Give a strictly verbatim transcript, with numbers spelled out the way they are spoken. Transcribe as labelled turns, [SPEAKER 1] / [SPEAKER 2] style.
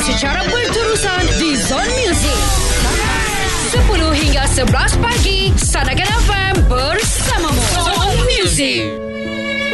[SPEAKER 1] secara berterusan di Zone Music. sepuluh hingga sebelas pagi, Sana Kena